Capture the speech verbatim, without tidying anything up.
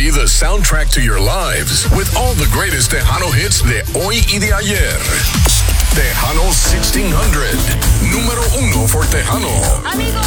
be the soundtrack to your lives with all the greatest Tejano hits de hoy y de ayer. Tejano sixteen hundred, número uno for Tejano. Amigo.